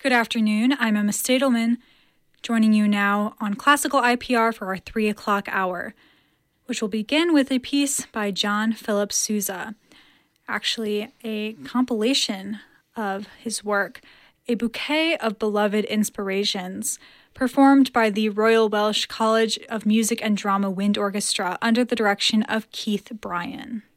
Good afternoon, I'm Emma Stadelman, joining you now on Classical IPR for our 3 o'clock hour, which will begin with a piece by John Philip Sousa, actually a compilation of his work, A Bouquet of Beloved Inspirations, performed by the Royal Welsh College of Music and Drama Wind Orchestra under the direction of Keith Bryan.